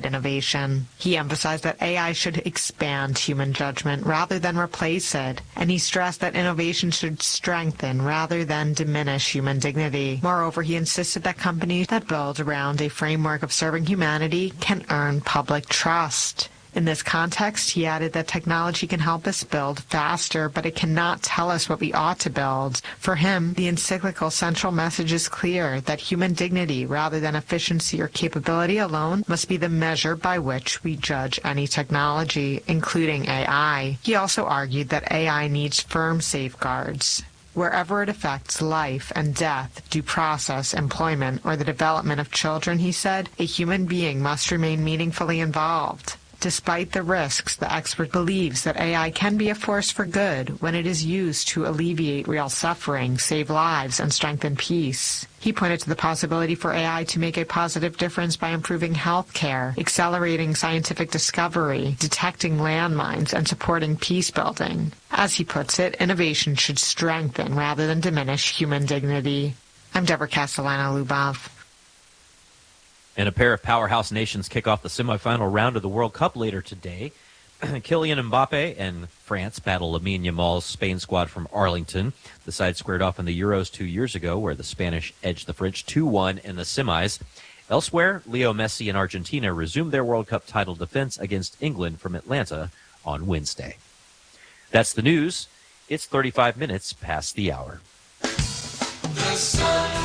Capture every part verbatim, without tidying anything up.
innovation. He emphasized that A I should expand human judgment rather than replace it, and he stressed that innovation should strengthen rather than diminish human dignity. Moreover, he insisted that companies that build around a framework of serving humanity can earn public trust. In this context, he added that technology can help us build faster, but it cannot tell us what we ought to build. For him, the encyclical central message is clear that human dignity, rather than efficiency or capability alone, must be the measure by which we judge any technology, including A I. He also argued that A I needs firm safeguards. Wherever it affects life and death, due process, employment, or the development of children, he said, a human being must remain meaningfully involved. Despite the risks, the expert believes that A I can be a force for good when it is used to alleviate real suffering, save lives, and strengthen peace. He pointed to the possibility for A I to make a positive difference by improving health care, accelerating scientific discovery, detecting landmines, and supporting peace building. As he puts it, innovation should strengthen rather than diminish human dignity. I'm Deborah Castellano-Lubov. And a pair of powerhouse nations kick off the semifinal round of the World Cup later today. Kylian Mbappe and France battle Lamine Yamal's Spain squad from Arlington. The side squared off in the Euros two years ago, where the Spanish edged the French two one in the semis. Elsewhere, Leo Messi and Argentina resumed their World Cup title defense against England from Atlanta on Wednesday. That's the news. It's thirty-five minutes past the hour. The sun.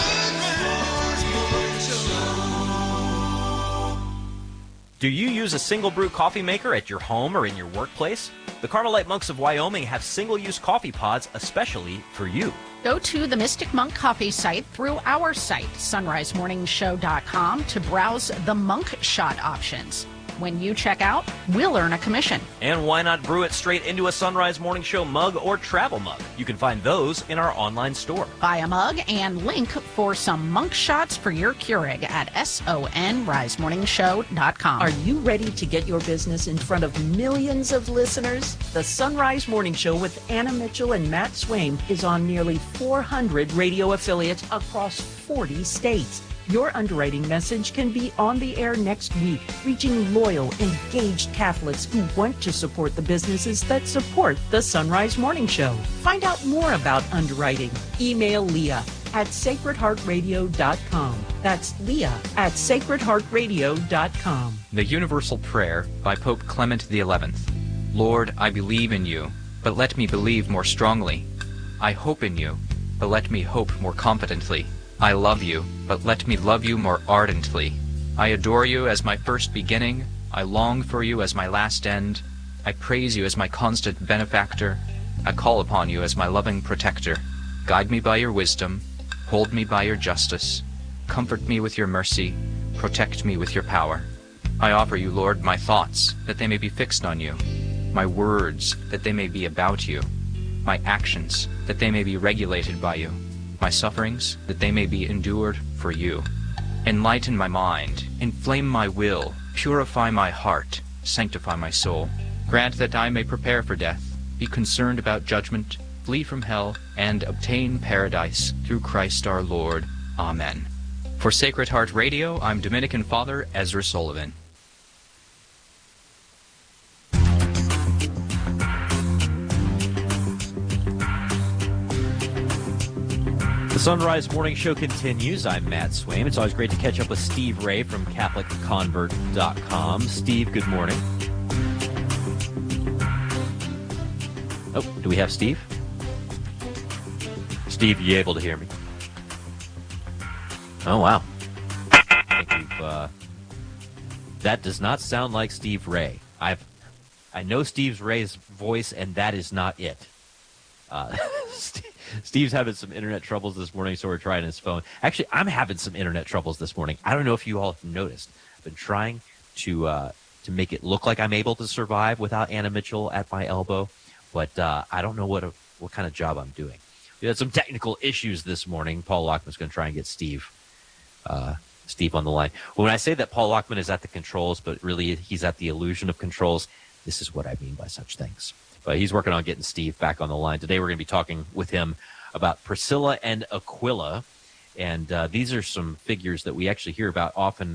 Do you use a single brew coffee maker at your home or in your workplace? The Carmelite Monks of Wyoming have single-use coffee pods especially for you. Go to the Mystic Monk Coffee site through our site, sunrise morning show dot com, to browse the Monk Shot options. When you check out, we'll earn a commission. And why not brew it straight into a Sunrise Morning Show mug or travel mug? You can find those in our online store. Buy a mug and link for some Monk Shots for your Keurig at sunrise morning show dot com. Are you ready to get your business in front of millions of listeners? The Sunrise Morning Show with Anna Mitchell and Matt Swain is on nearly four hundred radio affiliates across forty states. Your underwriting message can be on the air next week, reaching loyal, engaged Catholics who want to support the businesses that support the Sunrise Morning Show. Find out more about underwriting. Email Leah at sacred heart radio dot com. That's Leah at sacred heart radio dot com. The Universal Prayer by Pope Clement the eleventh. Lord, I believe in you, but let me believe more strongly. I hope in you, but let me hope more confidently. I love you, but let me love you more ardently. I adore you as my first beginning. I long for you as my last end. I praise you as my constant benefactor. I call upon you as my loving protector. Guide me by your wisdom. Hold me by your justice. Comfort me with your mercy. Protect me with your power. I offer you, Lord, my thoughts, that they may be fixed on you. My words, that they may be about you. My actions, that they may be regulated by you. My sufferings, that they may be endured for you. Enlighten my mind, inflame my will, purify my heart, sanctify my soul. Grant that I may prepare for death, be concerned about judgment, flee from hell, and obtain paradise through Christ our Lord. Amen. For Sacred Heart Radio, I'm Dominican Father Ezra Sullivan. The Sunrise Morning Show continues. I'm Matt Swain. It's always great to catch up with Steve Ray from Catholic Convert dot com. Steve, good morning. Oh, do we have Steve? Steve, you able to hear me? Oh, wow. I think we've, uh, that does not sound like Steve Ray. I've, I know Steve Ray's voice, and that is not it. Uh, Steve's having some internet troubles this morning, so we're trying his phone. Actually, I'm having some internet troubles this morning. I don't know if you all have noticed. I've been trying to uh, to make it look like I'm able to survive without Anna Mitchell at my elbow, but uh, I don't know what a, what kind of job I'm doing. We had some technical issues this morning. Paul Lockman's going to try and get Steve uh, Steve on the line. When I say that Paul Lockman is at the controls, but really he's at the illusion of controls, this is what I mean by such things. But he's working on getting Steve back on the line. Today we're going to be talking with him about Priscilla and Aquila. And uh, these are some figures that we actually hear about often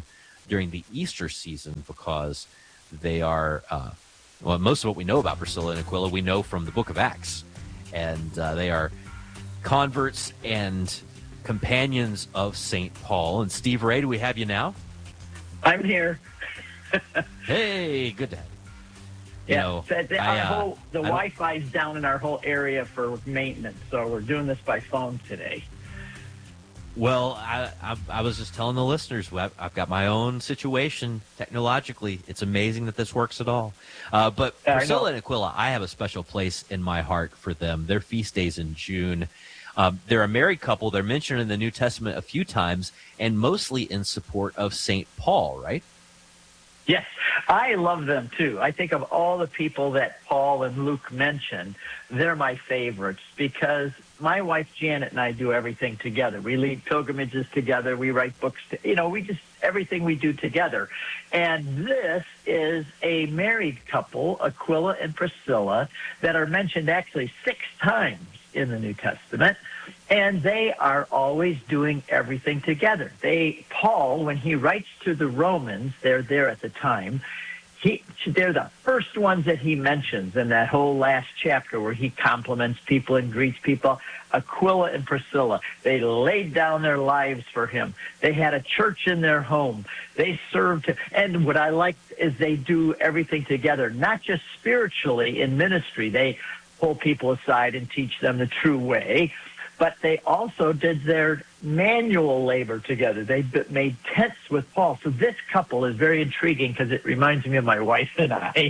during the Easter season because they are, uh, well, most of what we know about Priscilla and Aquila we know from the book of Acts. And uh, they are converts and companions of Saint Paul. And Steve Ray, do we have you now? I'm here. Hey, good to have you. You yeah, know, the, the, I, our uh, whole, the I Wi-Fi's down in our whole area for maintenance, so we're doing this by phone today. Well, I, I, I was just telling the listeners, I've, I've got my own situation technologically. It's amazing that this works at all. Uh, but I Priscilla know. and Aquila, I have a special place in my heart for them. Their feast days in June. Um, they're a married couple. They're mentioned in the New Testament a few times, and mostly in support of Saint Paul, right? Yes, I love them too. I think of all the people that Paul and Luke mention, they're my favorites because my wife Janet and I do everything together. We lead pilgrimages together. We write books. To, you know, we just, everything we do together. And this is a married couple, Aquila and Priscilla, that are mentioned actually six times in the New Testament. And they are always doing everything together. They, Paul, when he writes to the Romans, they're there at the time, he, they're the first ones that he mentions in that whole last chapter where he compliments people and greets people. Aquila and Priscilla, they laid down their lives for him. They had a church in their home. They served him. And what I like is they do everything together, not just spiritually in ministry. They pull people aside and teach them the true way, but they also did their manual labor together. They b- made tents with Paul. So this couple is very intriguing because it reminds me of my wife and I.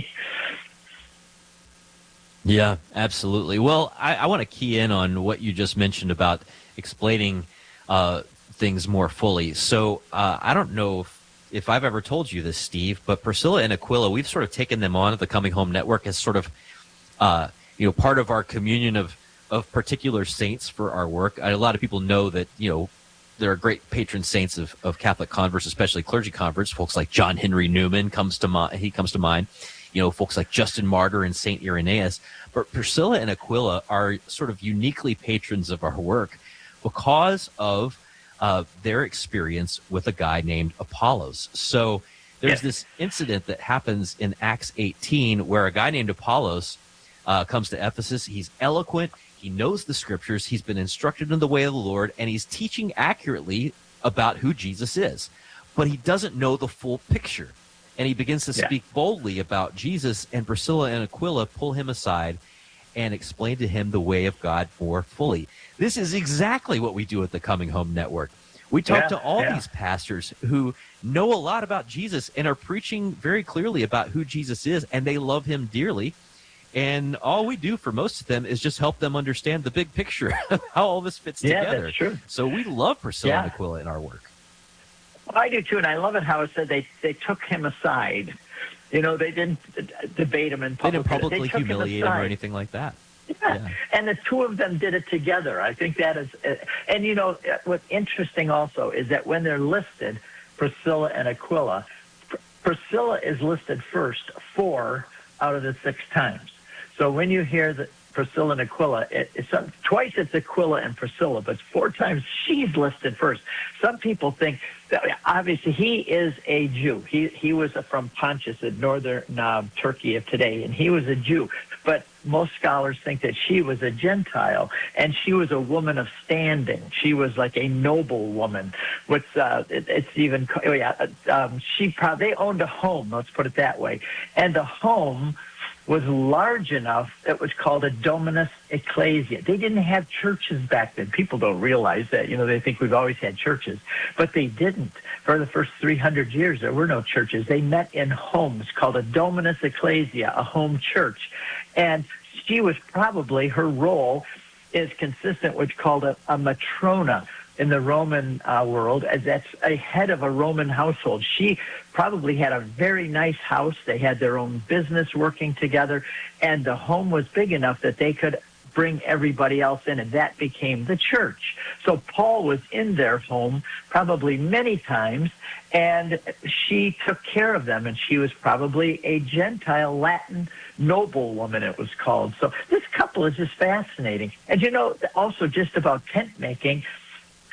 Yeah, absolutely. Well, I, I want to key in on what you just mentioned about explaining uh, things more fully. So uh, I don't know if, if I've ever told you this, Steve, but Priscilla and Aquila, we've sort of taken them on at the Coming Home Network as sort of, uh, you know, part of our communion of of particular saints for our work. A lot of people know that, you know, there are great patron saints of, of Catholic converts, especially clergy converts. Folks like John Henry Newman comes to mind. He comes to mind. You know, folks like Justin Martyr and Saint Irenaeus. But Priscilla and Aquila are sort of uniquely patrons of our work because of uh, their experience with a guy named Apollos. So there's Yes. this incident that happens in Acts eighteen where a guy named Apollos uh, comes to Ephesus. He's eloquent. He knows the scriptures. He's been instructed in the way of the Lord, and he's teaching accurately about who Jesus is. But he doesn't know the full picture. And he begins to Yeah. speak boldly about Jesus, and Priscilla and Aquila pull him aside and explain to him the way of God more fully. This is exactly what we do at the Coming Home Network. We talk Yeah, to all yeah. these pastors who know a lot about Jesus and are preaching very clearly about who Jesus is, and they love him dearly. And all we do for most of them is just help them understand the big picture of how all this fits Yeah, together. that's true. So we love Priscilla Yeah. and Aquila in our work. I do too, and I love it how it said they, they took him aside. You know, they didn't uh, debate him in They public. didn't publicly they took humiliate him, him or aside. anything like that. Yeah. Yeah. And the two of them did it together. I think that is, uh, and you know, uh, what's interesting also is that when they're listed, Priscilla and Aquila, Pr- Priscilla is listed first four out of the six times. So when you hear that Priscilla and Aquila, it, it's some, twice it's Aquila and Priscilla, but four times she's listed first. Some people think that obviously he is a Jew. He he was from Pontus in northern uh, Turkey of today, and he was a Jew. But most scholars think that she was a Gentile, and she was a woman of standing. She was like a noble woman. What's uh, it, it's even oh yeah, um, she probably they owned a home. Let's put it that way, and the home was large enough it was called a dominus ecclesia. They didn't have churches back then. People don't realize that. You know, they think we've always had churches, but they didn't. For the first three hundred years, there were no churches. They met in homes called a dominus ecclesia, a home church. And she was probably, her role is consistent, what's called a, a matrona in the Roman uh, world, as that's a head of a Roman household. She probably had a very nice house. They had their own business working together, and the home was big enough that they could bring everybody else in, and that became the church. So Paul was in their home probably many times, and she took care of them, and she was probably a Gentile Latin noblewoman, it was called. So this couple is just fascinating. And you know, also just about tent making,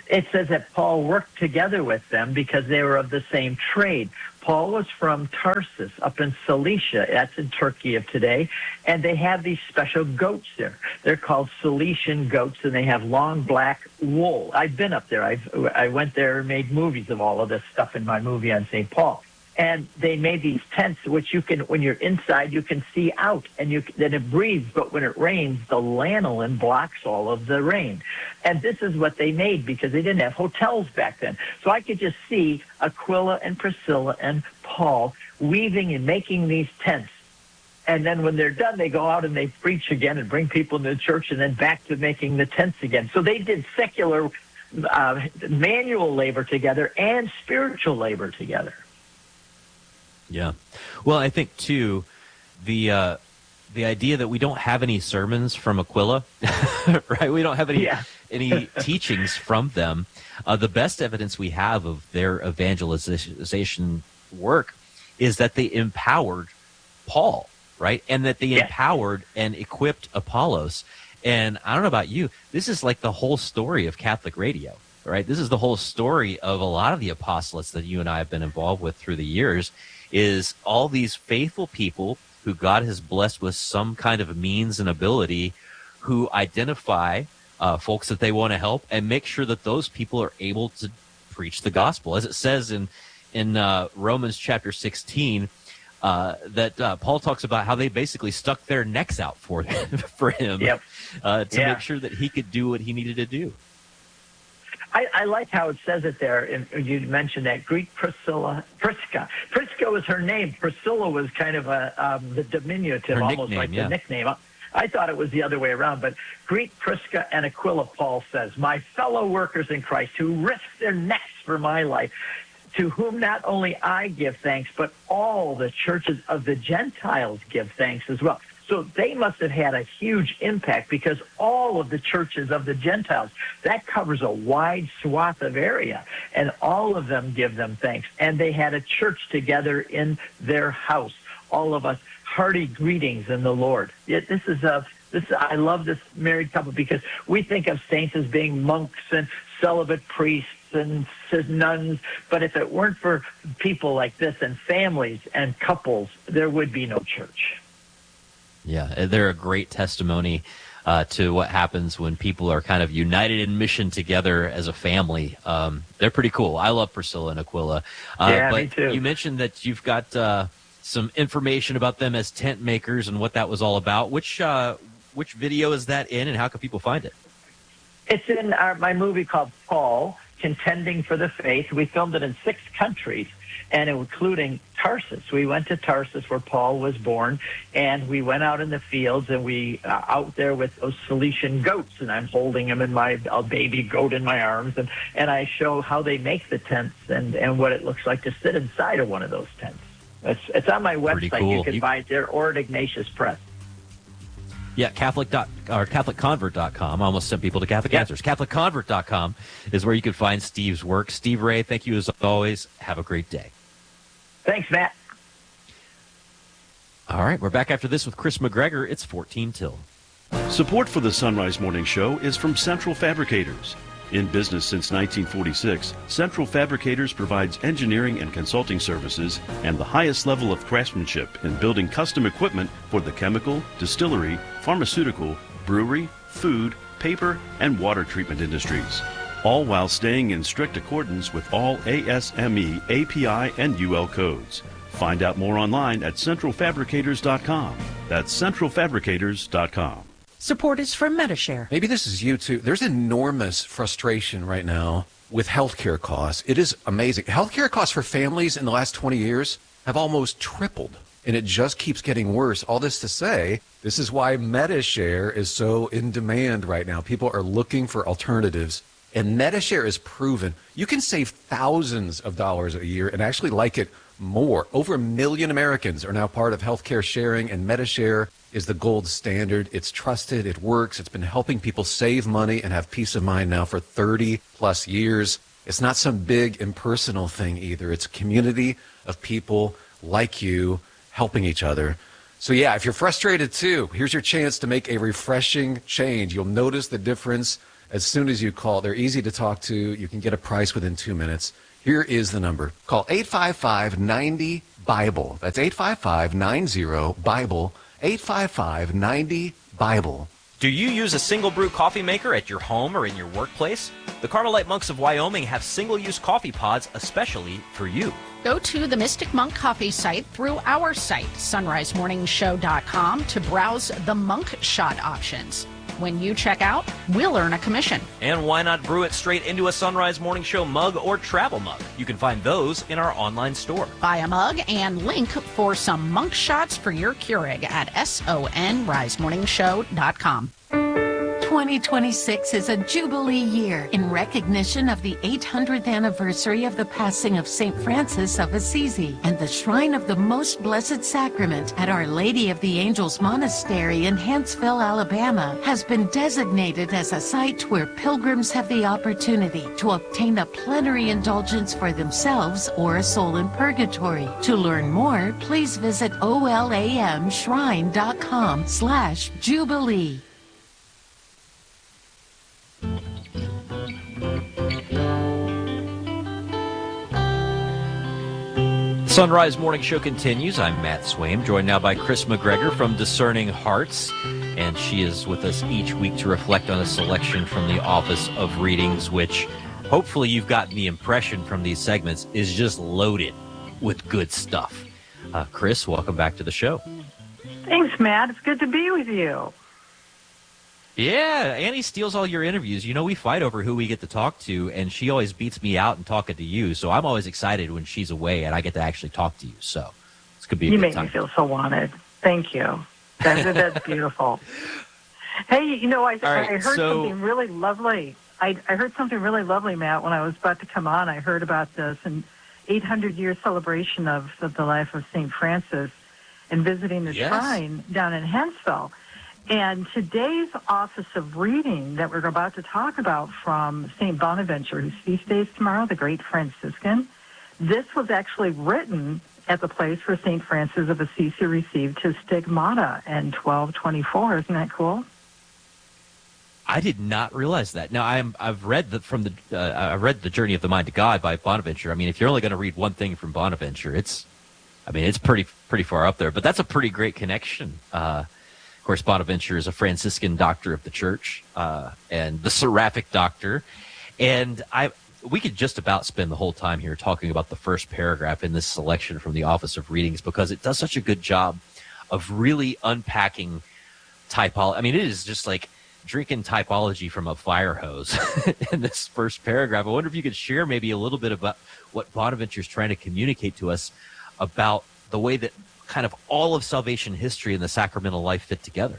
It says that Paul worked together with them because they were of the same trade. Paul was from Tarsus up in Cilicia. That's in Turkey of today. And they have these special goats there. They're called Cilician goats, and they have long black wool. I've been up there. I've, I went there and made movies of all of this stuff in my movie on Saint Paul. And they made these tents, which you can, when you're inside, you can see out, and you then it breathes. But when it rains, the lanolin blocks all of the rain. And this is what they made because they didn't have hotels back then. So I could just see Aquila and Priscilla and Paul weaving and making these tents. And then when they're done, they go out and they preach again and bring people into the church, and then back to making the tents again. So they did secular uh, manual labor together and spiritual labor together. Yeah. Well, I think, too, the uh, the idea that we don't have any sermons from Aquila, right? We don't have any Yeah. any teachings from them. Uh, the best evidence we have of their evangelization work is that they empowered Paul, right? And that they Yeah. empowered and equipped Apollos. And I don't know about you, this is like the whole story of Catholic radio, right? This is the whole story of a lot of the apostolates that you and I have been involved with through the years, is all these faithful people who God has blessed with some kind of means and ability, who identify uh, folks that they want to help and make sure that those people are able to preach the gospel. As it says in, in uh, Romans chapter sixteen, uh, that uh, Paul talks about how they basically stuck their necks out for, for him Yep. uh, to Yeah. make sure that he could do what he needed to do. I, I like how it says it there. And you mentioned that Greek Priscilla, Prisca. Prisca was her name. Priscilla was kind of a um, the diminutive, Her almost nickname, like yeah. the nickname. I thought it was the other way around, but Greek Prisca and Aquila, Paul says, my fellow workers in Christ who risked their necks for my life, to whom not only I give thanks, but all the churches of the Gentiles give thanks as well. So they must have had a huge impact because all of the churches of the Gentiles, that covers a wide swath of area, and all of them give them thanks. And they had a church together in their house. All of us, hearty greetings in the Lord. Yet this is a this. I love this married couple because we think of saints as being monks and celibate priests and nuns, but if it weren't for people like this and families and couples, there would be no church. Yeah, they're a great testimony uh, to what happens when people are kind of united in mission together as a family. Um, they're pretty cool. I love Priscilla and Aquila. Uh, Yeah, but me too. You mentioned that you've got uh, some information about them as tent makers and what that was all about. Which uh, which video is that in, and how can people find it? It's in our, my movie called Paul, Contending for the Faith. We filmed it in six countries, and including Tarsus. We went to Tarsus where Paul was born, and we went out in the fields, and we uh, out there with those Cilician goats, and I'm holding them in my a baby goat in my arms, and, and I show how they make the tents and, and what it looks like to sit inside of one of those tents. It's, it's on my Pretty website. cool. You can You- buy it there, or at Ignatius Press. Yeah, Catholic dot or Catholic Convert dot com. I almost sent people to Catholic Yep. Answers. Catholic Convert dot com is where you can find Steve's work. Steve Ray, thank you as always. Have a great day. Thanks, Matt. All right, we're back after this with Chris McGregor. It's fourteen till. Support for the Sunrise Morning Show is from Central Fabricators. In business since nineteen forty-six, Central Fabricators provides engineering and consulting services and the highest level of craftsmanship in building custom equipment for the chemical, distillery, pharmaceutical, brewery, food, paper, and water treatment industries, all while staying in strict accordance with all A S M E, A P I, and U L codes. Find out more online at central fabricators dot com. That's central fabricators dot com. Support is from MediShare. Maybe this is you too. There's enormous frustration right now with healthcare costs. It is amazing. Healthcare costs for families in the last twenty years have almost tripled, and it just keeps getting worse. All this to say, this is why MediShare is so in demand right now. People are looking for alternatives, and MediShare is proven. You can save thousands of dollars a year and actually like it more. Over a million Americans are now part of healthcare sharing, and MediShare is the gold standard. It's trusted, it works, it's been helping people save money and have peace of mind now for thirty plus years. It's not some big impersonal thing either. It's a community of people like you helping each other. So yeah, if you're frustrated too, here's your chance to make a refreshing change. You'll notice the difference as soon as you call. They're easy to talk to. You can get a price within two minutes. Here is the number. Call eight five five, nine zero, BIBLE. That's eight five five, nine zero, BIBLE. eight five five, nine zero, BIBLE. Do you use a single brew coffee maker at your home or in your workplace? The Carmelite Monks of Wyoming have single-use coffee pods especially for you. Go to the Mystic Monk Coffee site through our site, sunrise morning show dot com, to browse the Monk Shot options. When you check out, we'll earn a commission. And why not brew it straight into a Sunrise Morning Show mug or travel mug? You can find those in our online store. Buy a mug and link for some Monk Shots for your Keurig at sunrise morning show dot com. twenty twenty-six is a Jubilee year in recognition of the eight hundredth anniversary of the passing of Saint Francis of Assisi, and the Shrine of the Most Blessed Sacrament at Our Lady of the Angels Monastery in Huntsville, Alabama, has been designated as a site where pilgrims have the opportunity to obtain a plenary indulgence for themselves or a soul in purgatory. To learn more, please visit olamshrine.com slash Jubilee. Sunrise Morning Show continues. I'm Matt Swaim, joined now by Chris McGregor from Discerning Hearts, and she is with us each week to reflect on a selection from the Office of Readings, which hopefully you've gotten the impression from these segments is just loaded with good stuff. Uh, Chris, welcome back to the show. Thanks, Matt. It's good to be with you. Yeah, Annie steals all your interviews. You know, we fight over who we get to talk to, and she always beats me out in talking to you. So I'm always excited when she's away and I get to actually talk to you. So it's going to be a you good make time. me feel so wanted. Thank you. That, that's beautiful. Hey, you know, I, right, I heard so, something really lovely. I, I heard something really lovely, Matt, when I was about to come on. I heard about this an eight hundred year celebration of, of the life of Saint Francis and visiting the yes. shrine down in Huntsville. And today's Office of Reading that we're about to talk about from Saint Bonaventure, whose feast day is tomorrow, the great Franciscan, this was actually written at the place where Saint Francis of Assisi received his stigmata in twelve twenty-four. Isn't that cool? I did not realize that. Now, I'm, I've read the, from the uh, I read the Journey of the Mind to God by Bonaventure. I mean, if you're only going to read one thing from Bonaventure, it's, I mean, it's pretty pretty far up there. But that's a pretty great connection. Uh, Of course, Bonaventure is a Franciscan doctor of the church uh, and the seraphic doctor. And I, we could just about spend the whole time here talking about the first paragraph in this selection from the Office of Readings because it does such a good job of really unpacking typology. I mean, it is just like drinking typology from a fire hose in this first paragraph. I wonder if you could share maybe a little bit about what Bonaventure is trying to communicate to us about the way that kind of all of salvation history and the sacramental life fit together.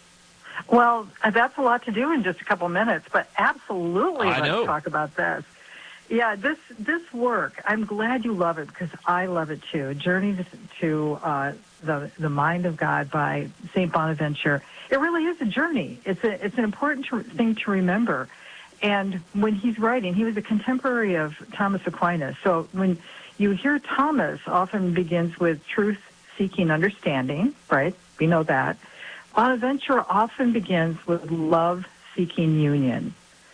Well, that's a lot to do in just a couple minutes, but absolutely I let's know. talk about this. Yeah, this this work, I'm glad you love it because I love it too. Journey to, to uh, the the Mind of God by Saint Bonaventure. It really is a journey. It's a it's an important to, thing to remember. And when he's writing, he was a contemporary of Thomas Aquinas. So when you hear Thomas, often begins with truth seeking understanding, right? We know that. Bonaventure often begins with love-seeking union.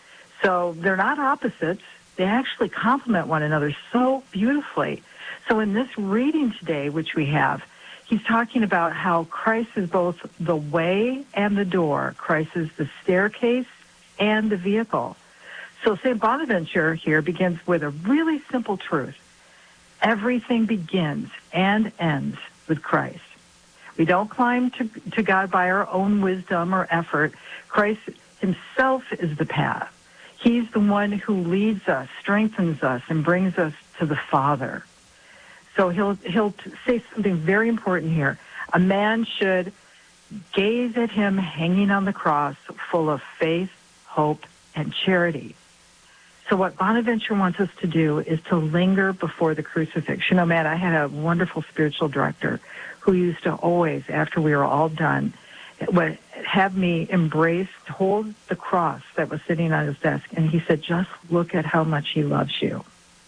So they're not opposites. They actually complement one another so beautifully. So in this reading today, which we have, he's talking about how Christ is both the way and the door. Christ is the staircase and the vehicle. So Saint Bonaventure here begins with a really simple truth. Everything begins and ends with Christ. We don't climb to, to God by our own wisdom or effort. Christ himself is the path. He's the one who leads us, strengthens us, and brings us to the Father. So he'll he'll say something very important here. A man should gaze at him hanging on the cross, full of faith, hope, and charity. So what Bonaventure wants us to do is to linger before the crucifixion. Oh, man, I had a wonderful spiritual director who used to always, after we were all done, would have me embrace, hold the cross that was sitting on his desk, and he said, just look at how much he loves you.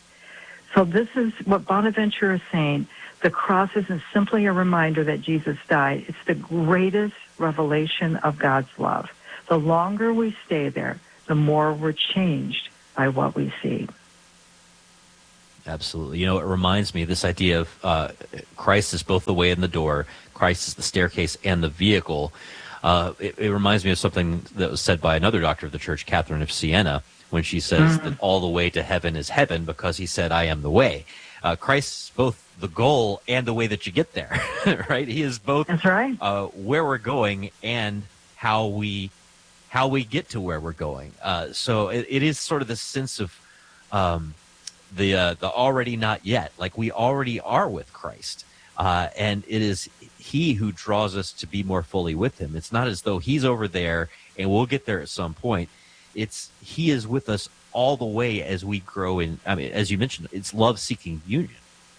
So this is what Bonaventure is saying. The cross isn't simply a reminder that Jesus died. It's the greatest revelation of God's love. The longer we stay there, the more we're changed by what we see. Absolutely. You know, it reminds me of this idea of uh, Christ is both the way and the door. Christ is the staircase and the vehicle. Uh, it, it reminds me of something that was said by another doctor of the church, Catherine of Siena, when she says mm-hmm. that all the way to heaven is heaven because he said, I am the way. Uh, Christ's both the goal and the way that you get there, right? He is both That's right. uh, where we're going and how we how we get to where we're going. Uh, so it, it is sort of this sense of um, the uh, the already not yet, like we already are with Christ, uh, and it is he who draws us to be more fully with him. It's not as though he's over there and we'll get there at some point. It's he is with us all the way as we grow in. I mean, as you mentioned, it's love-seeking union.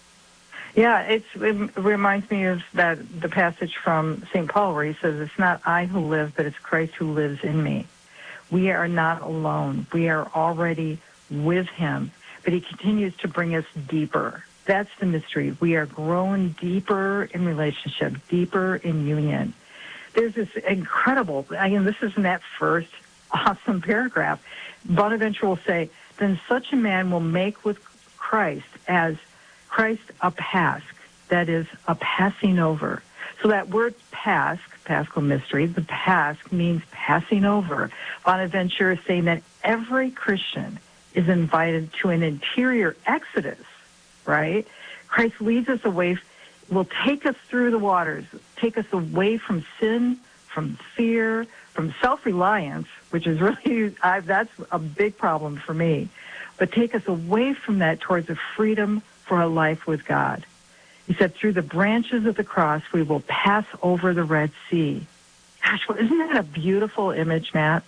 Yeah, it's, it reminds me of that the passage from Saint Paul where he says, it's not I who live, but it's Christ who lives in me. We are not alone. We are already with him, but he continues to bring us deeper. That's the mystery. We are growing deeper in relationship, deeper in union. There's this incredible, again, this is in that first awesome paragraph. Bonaventure will say, then such a man will make with Christ as Christ a pasch, that is, a passing over. So that word pasch, paschal mystery, the pasch means passing over. Bonaventure is saying that every Christian is invited to an interior exodus, right? Christ leads us away, will take us through the waters, take us away from sin, from fear, from self-reliance, which is really, I, that's a big problem for me, but take us away from that towards a freedom for a life with God. He said, through the branches of the cross, we will pass over the Red Sea. Gosh, well, isn't that a beautiful image, Matt?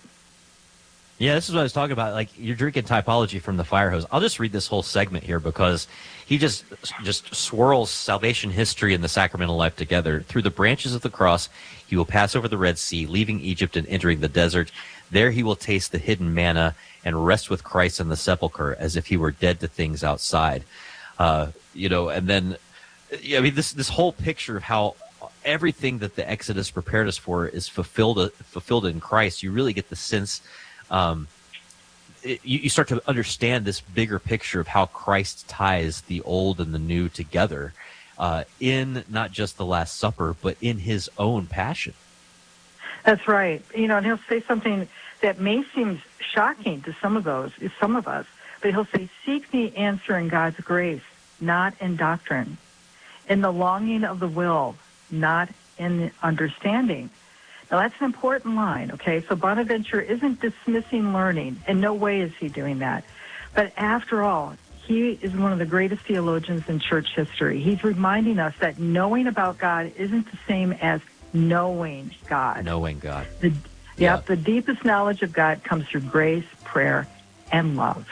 Yeah, this is what I was talking about. Like, you're drinking typology from the fire hose. I'll just read this whole segment here because he just just swirls salvation history and the sacramental life together. Through the branches of the cross, he will pass over the Red Sea, leaving Egypt and entering the desert. There he will taste the hidden manna and rest with Christ in the sepulcher as if he were dead to things outside. Uh, you know, and then, I mean, this this whole picture of how everything that the Exodus prepared us for is fulfilled fulfilled in Christ. You really get the sense, um, it, you, you start to understand this bigger picture of how Christ ties the old and the new together uh, in not just the Last Supper, but in his own passion. That's right. You know, and he'll say something that may seem shocking to some of those, some of us. But he'll say, seek the answer in God's grace, not in doctrine, in the longing of the will, not in understanding. Now, that's an important line, okay? So Bonaventure isn't dismissing learning. In no way is he doing that. But after all, he is one of the greatest theologians in church history. He's reminding us that knowing about God isn't the same as knowing God. Knowing God. The, yep, yeah, the deepest knowledge of God comes through grace, prayer, and love.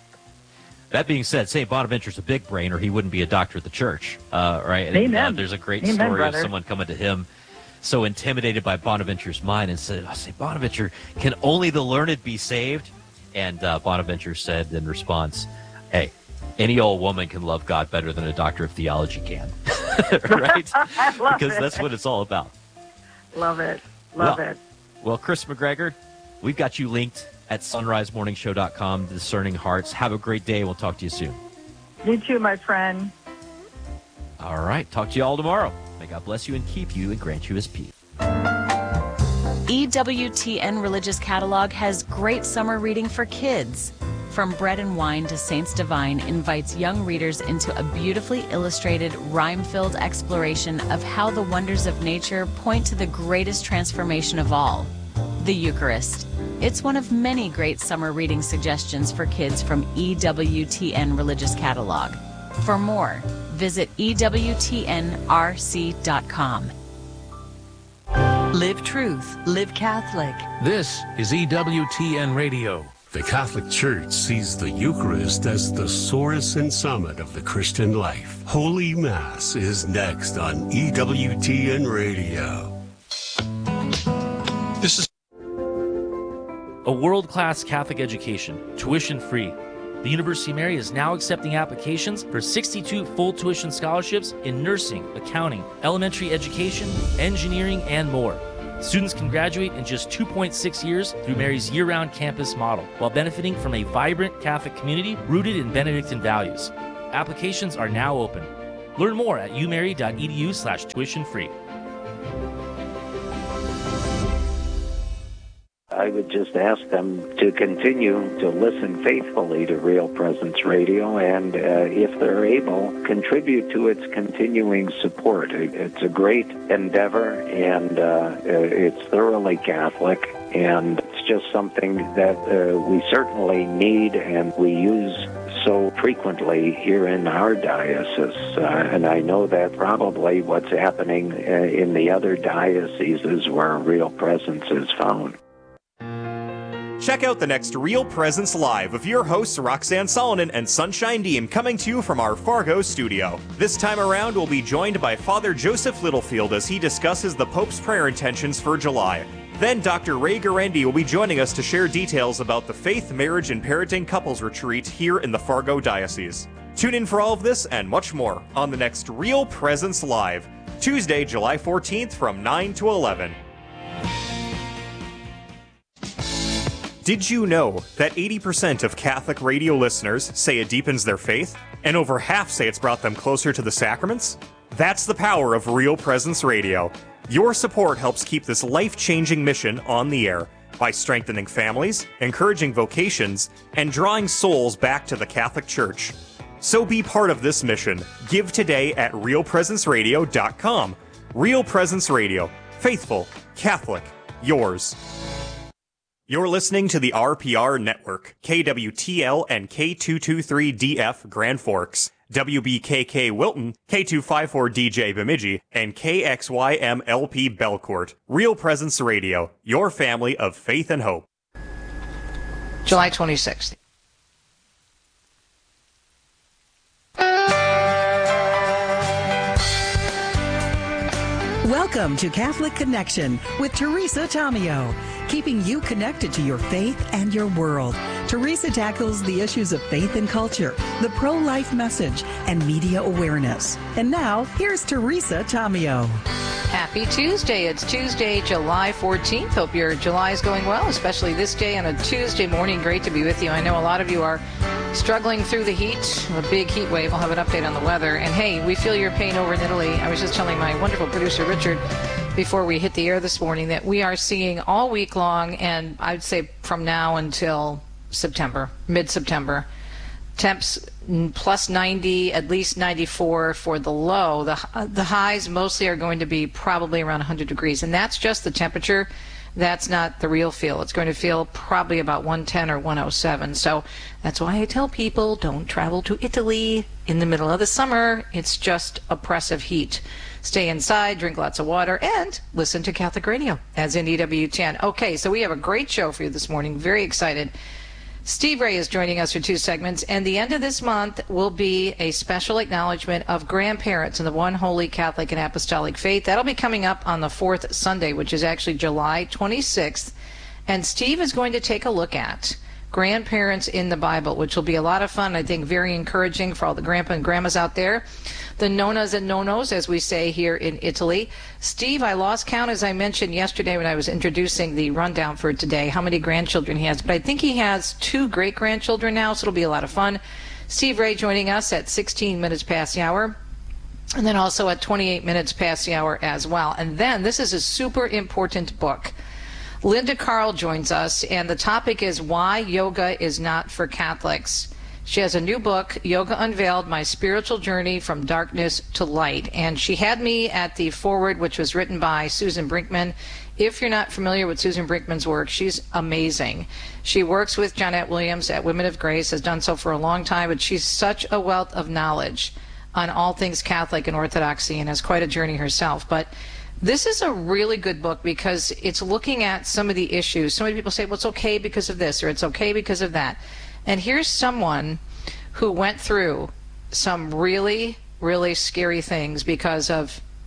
That being said, Saint Bonaventure's a big brain, or he wouldn't be a doctor of the church, uh, right? And, Amen. Uh, there's a great Amen, story brother. of someone coming to him so intimidated by Bonaventure's mind and said, oh, Saint Bonaventure, can only the learned be saved? And uh, Bonaventure said in response, hey, any old woman can love God better than a doctor of theology can, right? I love Because it. that's what it's all about. Love it. Love well, it. Well, Chris McGregor, we've got you linked at sunrise morning show dot com, Discerning Hearts. Have a great day. We'll talk to you soon. You too, my friend. All right. Talk to you all tomorrow. May God bless you and keep you and grant you his peace. E W T N Religious Catalog has great summer reading for kids. From Bread and Wine to Saints Divine invites young readers into a beautifully illustrated, rhyme-filled exploration of how the wonders of nature point to the greatest transformation of all, the Eucharist. It's one of many great summer reading suggestions for kids from E W T N Religious Catalog. For more, visit E W T N R C dot com. Live truth, live Catholic. This is E W T N Radio. The Catholic Church sees the Eucharist as the source and summit of the Christian life. Holy Mass is next on E W T N Radio. This is a world-class Catholic education, tuition-free. The University of Mary is now accepting applications for sixty-two full tuition scholarships in nursing, accounting, elementary education, engineering, and more. Students can graduate in just two point six years through Mary's year-round campus model, while benefiting from a vibrant Catholic community rooted in Benedictine values. Applications are now open. Learn more at umary.edu slash tuition free. I would just ask them to continue to listen faithfully to Real Presence Radio and, uh, if they're able, contribute to its continuing support. It's a great endeavor, and uh, it's thoroughly Catholic, and it's just something that uh, we certainly need and we use so frequently here in our diocese. Uh, and I know that probably what's happening uh, in the other dioceses where Real Presence is found. Check out the next Real Presence Live of your hosts Roxanne Solonen and Sunshine Deem, coming to you from our Fargo studio. This time around, we'll be joined by Father Joseph Littlefield as he discusses the Pope's prayer intentions for July. Then Doctor Ray Guarendi will be joining us to share details about the Faith, Marriage, and Parenting Couples Retreat here in the Fargo Diocese. Tune in for all of this and much more on the next Real Presence Live, Tuesday, July fourteenth from nine to eleven. Did you know that eighty percent of Catholic radio listeners say it deepens their faith, and over half say it's brought them closer to the sacraments? That's the power of Real Presence Radio. Your support helps keep this life-changing mission on the air by strengthening families, encouraging vocations, and drawing souls back to the Catholic Church. So be part of this mission. Give today at real presence radio dot com. Real Presence Radio. Faithful, Catholic, yours. You're listening to the R P R Network, K W T L and K two twenty-three D F Grand Forks, W B K K Wilton, K two fifty-four D J Bemidji, and K X Y M L P Belcourt. Real Presence Radio, your family of faith and hope. July twenty-sixth. Welcome to Catholic Connection with Teresa Tomeo, keeping you connected to your faith and your world. Teresa tackles the issues of faith and culture, the pro-life message, and media awareness. And now, here's Teresa Tomeo. Happy Tuesday. It's Tuesday, July fourteenth. Hope your July is going well, especially this day on a Tuesday morning. Great to be with you. I know a lot of you are struggling through the heat, a big heat wave. We'll have an update on the weather. And hey, we feel your pain over in Italy. I was just telling my wonderful producer, Richard, before we hit the air this morning, that we are seeing all week long, and I'd say from now until September, mid-September, temps plus ninety, at least ninety-four for the low. The, the highs mostly are going to be probably around one hundred degrees, and that's just the temperature. That's not the real feel. It's going to feel probably about one ten or one oh seven. So that's why I tell people don't travel to Italy in the middle of the summer. It's just oppressive heat. Stay inside, drink lots of water, and listen to Catholic Radio as in E W ten. Okay, so we have a great show for you this morning. Very excited. Steve Ray is joining us for two segments, and the end of this month will be a special acknowledgement of grandparents in the One Holy Catholic and Apostolic Faith. That'll be coming up on the fourth Sunday, which is actually July twenty-sixth, and Steve is going to take a look at grandparents in the Bible, which will be a lot of fun, I think very encouraging for all the grandpa and grandmas out there. The nonas and nonos, as we say here in Italy. Steve, I lost count, as I mentioned yesterday when I was introducing the rundown for today, how many grandchildren he has. But I think he has two great-grandchildren now, so it'll be a lot of fun. Steve Ray joining us at sixteen minutes past the hour, and then also at twenty-eight minutes past the hour as well. And then, this is a super important book. Linda Carl joins us, and the topic is Why Yoga is Not for Catholics. She has a new book, Yoga Unveiled, My Spiritual Journey from Darkness to Light. And she had me at the foreword, which was written by Susan Brinkman. If you're not familiar with Susan Brinkman's work, she's amazing. She works with Johnnette Williams at Women of Grace, has done so for a long time, but she's such a wealth of knowledge on all things Catholic and Orthodoxy and has quite a journey herself. But this is a really good book because it's looking at some of the issues. So many people say, well, it's okay because of this or it's okay because of that. And here's someone who went through some really, really scary things because of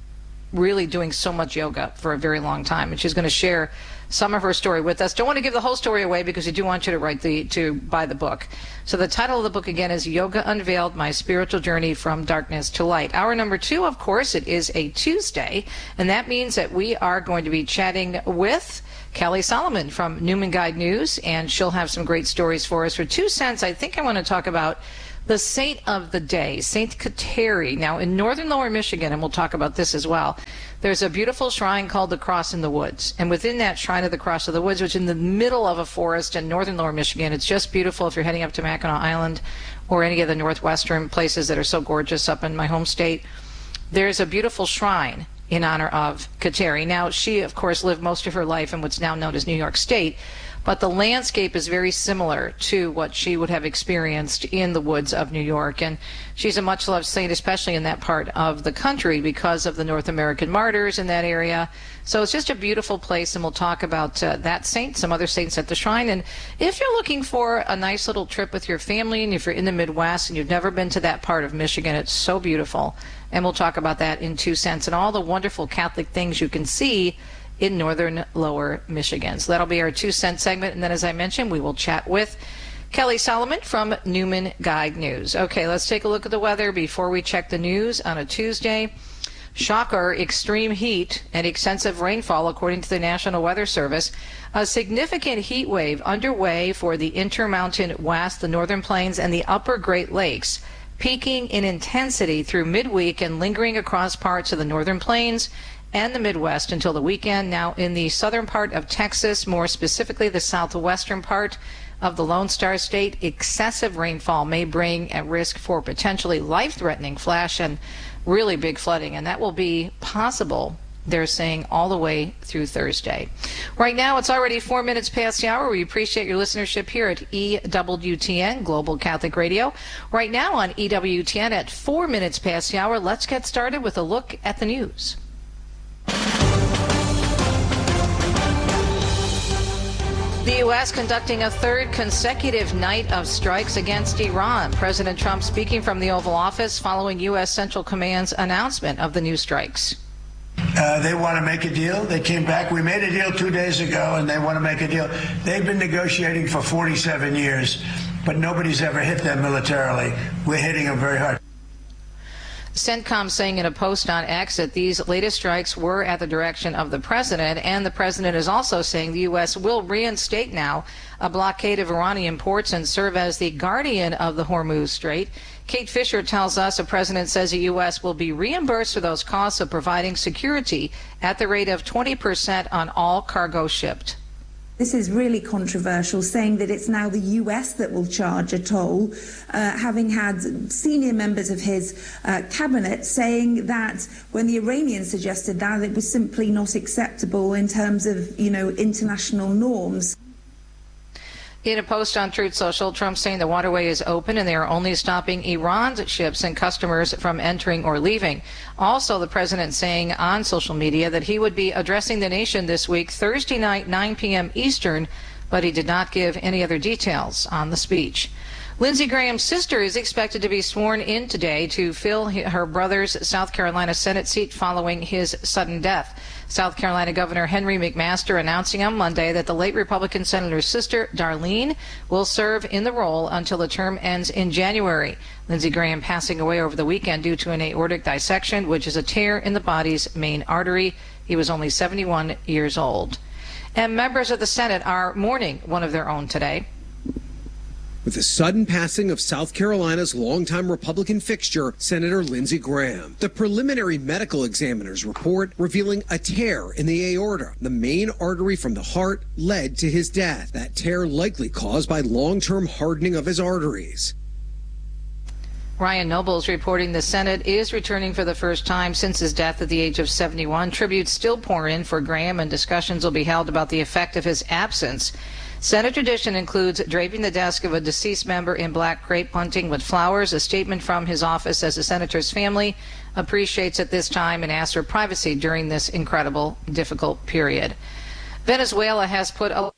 really doing so much yoga for a very long time, and she's going to share some of her story with us. Don't want to give the whole story away because I do want you to write the to buy the book. So the title of the book again is Yoga Unveiled: My Spiritual Journey from Darkness to Light. Hour number two, of course, it is a Tuesday, and that means that we are going to be chatting with Kelly Solomon from Newman Guide News, and she'll have some great stories for us. For two cents, I think I want to talk about the saint of the day, Saint Kateri. Now, in northern Lower Michigan, and we'll talk about this as well, there's a beautiful shrine called the Cross in the Woods. And within that shrine of the Cross of the Woods, which is in the middle of a forest in northern Lower Michigan, it's just beautiful if you're heading up to Mackinac Island or any of the northwestern places that are so gorgeous up in my home state. There's a beautiful shrine in honor of Kateri. Now, she, of course, lived most of her life in what's now known as New York State, but the landscape is very similar to what she would have experienced in the woods of New York. And she's a much-loved saint, especially in that part of the country because of the North American martyrs in that area. So it's just a beautiful place, and we'll talk about uh, that saint, some other saints at the shrine. And if you're looking for a nice little trip with your family, and if you're in the Midwest and you've never been to that part of Michigan, it's so beautiful. And we'll talk about that in two cents and all the wonderful Catholic things you can see in northern Lower Michigan. So that'll be our two cent segment. And then, as I mentioned, we will chat with Kelly Solomon from Newman Guide News. Okay, let's take a look at the weather before we check the news on a Tuesday. Shocker, extreme heat and extensive rainfall, according to the National Weather Service. A significant heat wave underway for the Intermountain West, the Northern Plains, and the Upper Great Lakes, peaking in intensity through midweek and lingering across parts of the Northern Plains and the Midwest until the weekend. Now, in the southern part of Texas, more specifically the southwestern part of the Lone Star State, excessive rainfall may bring at risk for potentially life-threatening flash and really big flooding, and that will be possible, they're saying, all the way through Thursday. Right now, it's already four minutes past the hour. We appreciate your listenership here at E W T N, Global Catholic Radio. Right now on E W T N at four minutes past the hour, let's get started with a look at the news. The U S conducting a third consecutive night of strikes against Iran. President Trump speaking from the Oval Office following U S Central Command's announcement of the new strikes. Uh, they want to make a deal. They came back. We made a deal two days ago, and they want to make a deal. They've been negotiating for forty-seven years, but nobody's ever hit them militarily. We're hitting them very hard. CENTCOM saying in a post on X that these latest strikes were at the direction of the president, and the president is also saying the U S will reinstate now a blockade of Iranian ports and serve as the guardian of the Hormuz Strait. Kate Fisher tells us the president says the U S will be reimbursed for those costs of providing security at the rate of twenty percent on all cargo shipped. This is really controversial, saying that it's now the U S that will charge a toll, uh, having had senior members of his uh, cabinet saying that when the Iranians suggested that, it was simply not acceptable in terms of, you know, international norms. In a post on Truth Social, Trump saying the waterway is open and they are only stopping Iran's ships and customers from entering or leaving. Also, the president saying on social media that he would be addressing the nation this week, Thursday night, nine p.m. Eastern, but he did not give any other details on the speech. Lindsey Graham's sister is expected to be sworn in today to fill her brother's South Carolina Senate seat following his sudden death. South Carolina Governor Henry McMaster announcing on Monday that the late Republican senator's sister, Darlene, will serve in the role until the term ends in January. Lindsey Graham passing away over the weekend due to an aortic dissection, which is a tear in the body's main artery. He was only seventy-one years old. And members of the Senate are mourning one of their own today. With the sudden passing of South Carolina's longtime Republican fixture, Senator Lindsey Graham. The preliminary medical examiner's report revealing a tear in the aorta, the main artery from the heart, led to his death. That tear likely caused by long-term hardening of his arteries. Ryan Nobles reporting the Senate is returning for the first time since his death at the age of seventy-one. Tributes still pour in for Graham, and discussions will be held about the effect of his absence. Senate tradition includes draping the desk of a deceased member in black crepe bunting with flowers. A statement from his office says the senator's family appreciates at this time and asks for privacy during this incredible, difficult period. Venezuela has put a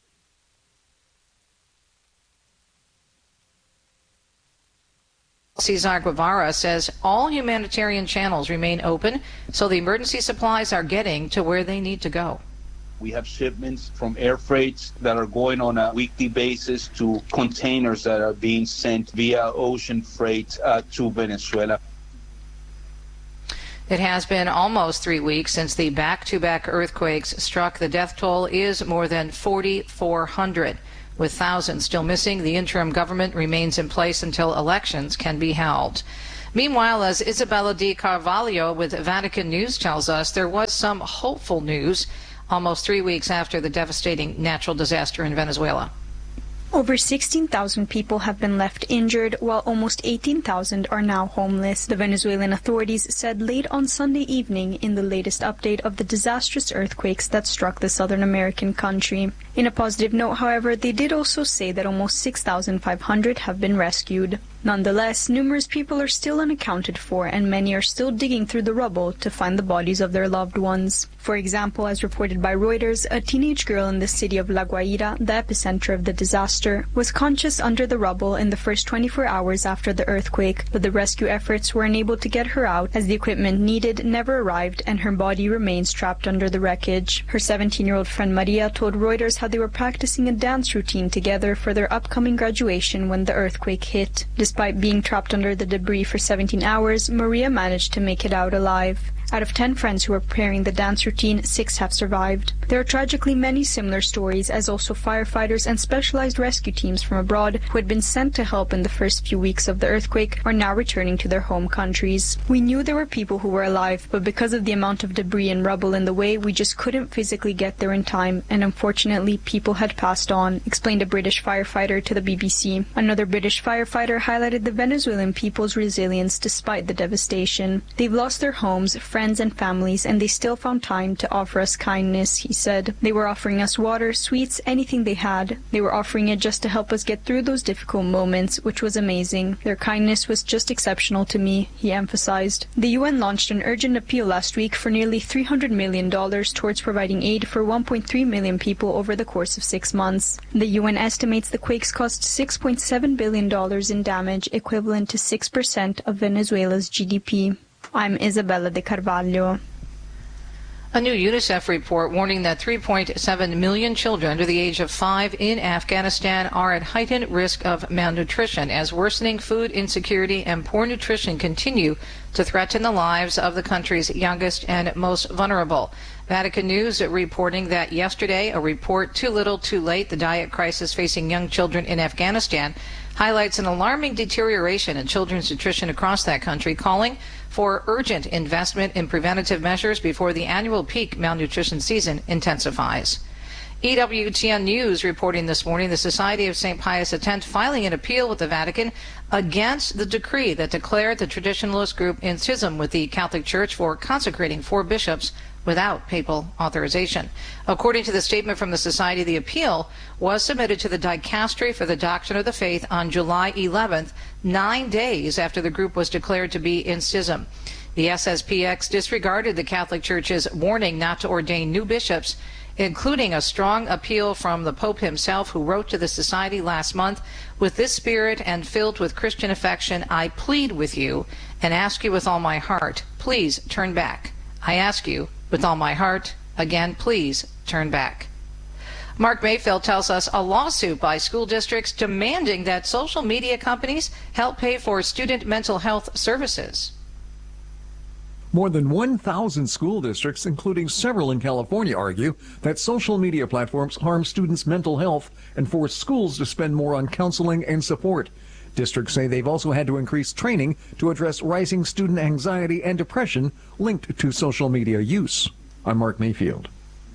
Cesar Guevara says all humanitarian channels remain open, so the emergency supplies are getting to where they need to go. We have shipments from air freights that are going on a weekly basis to containers that are being sent via ocean freight uh, to Venezuela. It has been almost three weeks since the back-to-back earthquakes struck. The death toll is more than forty-four hundred. With thousands still missing, the interim government remains in place until elections can be held. Meanwhile, as Isabella Di Carvalho with Vatican News tells us, there was some hopeful news almost three weeks after the devastating natural disaster in Venezuela. Over sixteen thousand people have been left injured, while almost eighteen thousand are now homeless. The Venezuelan authorities said late on Sunday evening in the latest update of the disastrous earthquakes that struck the Southern American country. In a positive note, however, they did also say that almost six thousand five hundred have been rescued. Nonetheless, numerous people are still unaccounted for, and many are still digging through the rubble to find the bodies of their loved ones. For example, as reported by Reuters, a teenage girl in the city of La Guaira, the epicenter of the disaster, was conscious under the rubble in the first twenty-four hours after the earthquake, but the rescue efforts were unable to get her out as the equipment needed never arrived and her body remains trapped under the wreckage. Her seventeen-year-old friend Maria told Reuters how they were practicing a dance routine together for their upcoming graduation when the earthquake hit. Despite being trapped under the debris for seventeen hours, Maria managed to make it out alive. Out of ten friends who were preparing the dance routine, six have survived. There are tragically many similar stories, as also firefighters and specialized rescue teams from abroad who had been sent to help in the first few weeks of the earthquake are now returning to their home countries. We knew there were people who were alive, but because of the amount of debris and rubble in the way, we just couldn't physically get there in time, and unfortunately people had passed on, explained a British firefighter to the B B C. Another British firefighter highlighted the Venezuelan people's resilience despite the devastation. They've lost their homes, friends and families, and they still found time to offer us kindness, he said. They were offering us water, sweets, anything they had. They were offering it just to help us get through those difficult moments, which was amazing. Their kindness was just exceptional to me, he emphasized. The U N launched an urgent appeal last week for nearly three hundred million dollars towards providing aid for one point three million people over the course of six months. The U N estimates the quakes cost six point seven billion dollars in damage, equivalent to six percent of Venezuela's G D P. I'm Isabella Di Carvalho. A new UNICEF report warning that three point seven million children under the age of five in Afghanistan are at heightened risk of malnutrition as worsening food insecurity and poor nutrition continue to threaten the lives of the country's youngest and most vulnerable. Vatican News reporting that yesterday a report, Too Little, Too Late, the diet crisis facing young children in Afghanistan, highlights an alarming deterioration in children's nutrition across that country, calling for urgent investment in preventative measures before the annual peak malnutrition season intensifies. E W T N News reporting this morning the Society of Saint Pius X filing an appeal with the Vatican against the decree that declared the traditionalist group in schism with the Catholic Church for consecrating four bishops without papal authorization. According to the statement from the Society, the appeal was submitted to the Dicastery for the Doctrine of the Faith on July eleventh, nine days after the group was declared to be in schism. The S S P X disregarded the Catholic Church's warning not to ordain new bishops, including a strong appeal from the Pope himself, who wrote to the Society last month, "With this spirit and filled with Christian affection, I plead with you and ask you with all my heart, please turn back. I ask you with all my heart, again, please turn back." Mark Mayfield tells us a lawsuit by school districts demanding that social media companies help pay for student mental health services. More than one thousand school districts, including several in California, argue that social media platforms harm students' mental health and force schools to spend more on counseling and support. Districts say they've also had to increase training to address rising student anxiety and depression linked to social media use. I'm Mark Mayfield.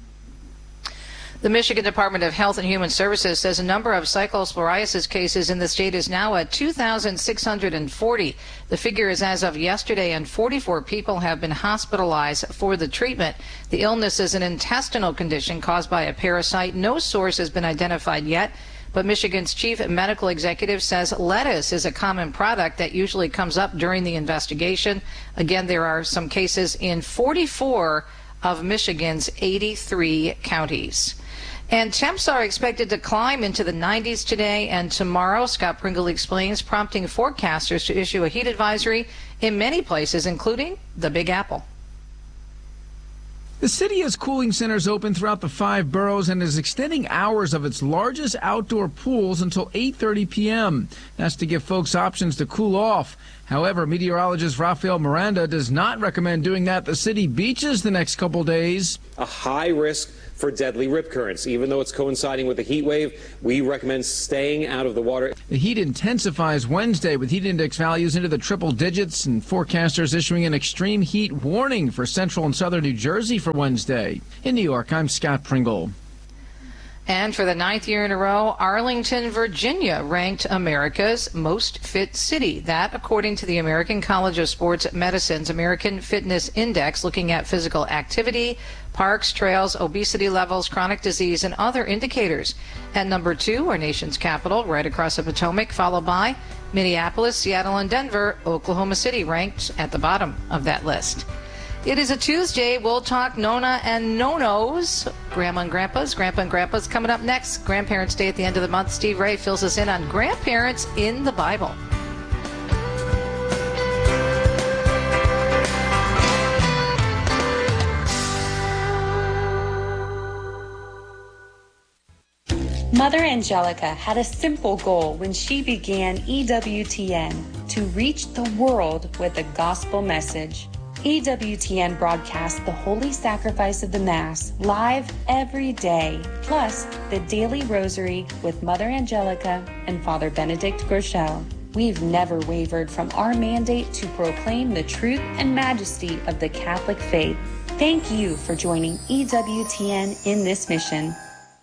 The Michigan Department of Health and Human Services says a number of cyclosporiasis cases in the state is now at two thousand six hundred forty. The figure is as of yesterday, and forty-four people have been hospitalized for the treatment. The illness is an intestinal condition caused by a parasite. No source has been identified yet, but Michigan's chief medical executive says lettuce is a common product that usually comes up during the investigation. Again, there are some cases in forty-four of Michigan's eighty-three counties. And temps are expected to climb into the nineties today and tomorrow. Scott Pringle explains, prompting forecasters to issue a heat advisory in many places, including the Big Apple. The city has cooling centers open throughout the five boroughs and is extending hours of its largest outdoor pools until eight thirty p.m. That's to give folks options to cool off. However, meteorologist Rafael Miranda does not recommend doing that at the city beaches the next couple days. A high risk for deadly rip currents. Even though it's coinciding with the heat wave, we recommend staying out of the water. The heat intensifies Wednesday with heat index values into the triple digits, and forecasters issuing an extreme heat warning for central and southern New Jersey for Wednesday. In New York, I'm Scott Pringle. And for the ninth year in a row, Arlington, Virginia ranked America's most fit city. That, according to the American College of Sports Medicine's American Fitness Index, looking at physical activity, parks, trails, obesity levels, chronic disease, and other indicators. At number two, our nation's capital, right across the Potomac, followed by Minneapolis, Seattle, and Denver. Oklahoma City ranked at the bottom of that list. It is a Tuesday. We'll talk Nona and No-Nos, Grandma and Grandpas, Grandpa and Grandpas. Coming up next, Grandparents' Day at the end of the month. Steve Ray fills us in on grandparents in the Bible. Mother Angelica had a simple goal when she began E W T N, to reach the world with the gospel message. E W T N broadcasts the Holy Sacrifice of the Mass live every day, plus the Daily Rosary with Mother Angelica and Father Benedict Groeschel. We've never wavered from our mandate to proclaim the truth and majesty of the Catholic faith. Thank you for joining E W T N in this mission.